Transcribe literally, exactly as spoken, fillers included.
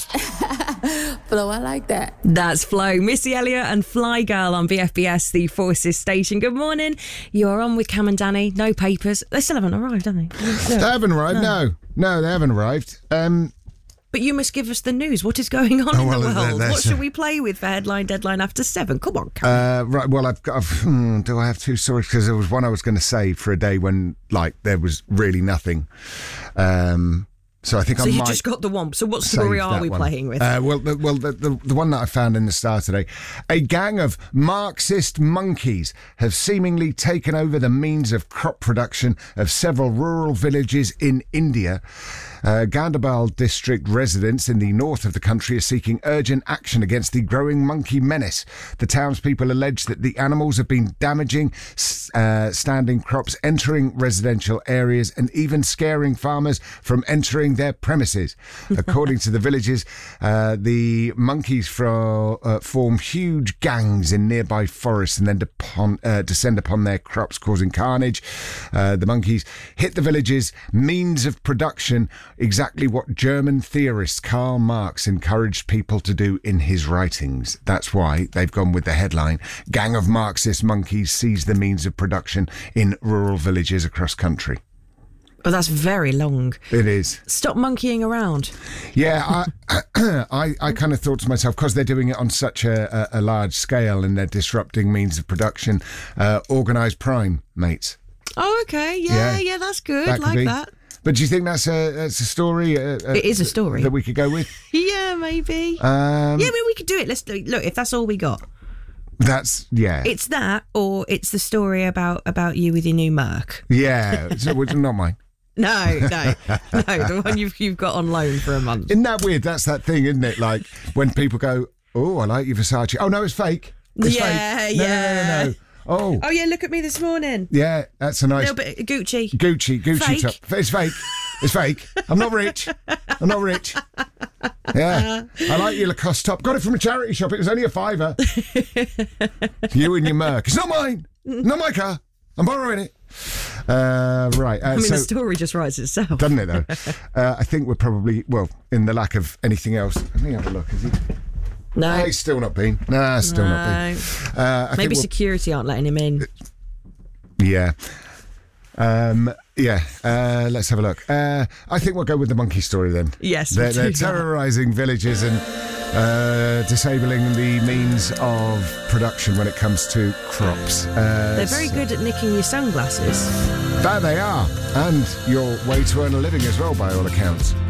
Flo, I like that. That's Flo. Missy Elliott and Fly Girl on B F B S, the Forces station. Good morning. You're on with Cam and Danny. No papers. They still haven't arrived, have they? They haven't arrived, no. no. No, they haven't arrived. Um... But you must give us the news. What is going on oh, in well, the world? that, What should we play with for Headline Deadline after seven? Come on, Cam. Uh, right, well, I've got... I've, hmm, do I have two stories? Because there was one I was going to say for a day when, like, there was really nothing. Um... So I think so I you might just got the one. So what story are we one. playing with? Uh, well, the, well, the, the the one that I found in the Star today, a gang of Marxist monkeys have seemingly taken over the means of crop production of several rural villages in India. Uh, Ganderbal district residents in the north of the country are seeking urgent action against the growing monkey menace. The townspeople allege that the animals have been damaging uh, standing crops, entering residential areas, and even scaring farmers from entering their premises. According to the villages, uh, the monkeys fro- uh, form huge gangs in nearby forests and then depon- uh, descend upon their crops, causing carnage. Uh, the monkeys hit the villages' means of production, exactly what German theorist Karl Marx encouraged people to do in his writings. That's why they've gone with the headline, Gang of Marxist Monkeys Seize the Means of Production in Rural Villages Across Country. Oh, that's very long. It is. Stop monkeying around. Yeah, I I, I kind of thought to myself, because they're doing it on such a, a, a large scale and they're disrupting means of production, uh, organised crime, mates. Oh, okay. Yeah, yeah, yeah that's good. That like be. that. But do you think that's a that's a story? Uh, it is a story that we could go with. Yeah, maybe. Um, yeah, I mean, we could do it. Let's do. Look, if that's all we got. That's yeah. It's that, or it's the story about about you with your new Merc. Yeah, so, not mine. No, no, no, the one you've you've got on loan for a month. Isn't that weird? That's that thing, isn't it? Like when people go, "Oh, I like your Versace." Oh no, it's fake. It's yeah, fake. No, yeah. No, no, no, no. Oh. Oh yeah, look at me this morning. Yeah, that's a nice. A little bit of Gucci. Gucci, Gucci fake. top. It's fake. It's fake. I'm not rich. I'm not rich. Yeah, I like your Lacoste top. Got it from a charity shop. It was only a fiver. You and your Merc. It's not mine. Not my car. I'm borrowing it. Uh, right. Uh, I mean, so, the story just writes itself. Doesn't it, though? uh, I think we're probably, well, in the lack of anything else. Let me have a look. Is he? No. Oh, he's still not been. Nah, still no. not been. Uh, I Maybe we'll, security aren't letting him in. Yeah. Um, yeah, uh, let's have a look. Uh, I think we'll go with the monkey story then. Yes, They're, they're terrorising villages and uh, disabling the means of production when it comes to crops. Uh, They're very good at nicking your sunglasses. That they are. And your way to earn a living as well, by all accounts.